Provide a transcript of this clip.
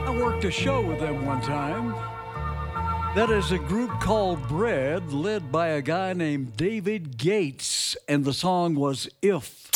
I worked a show with them one time. That is a group called Bread, led by a guy named David Gates, and the song was If.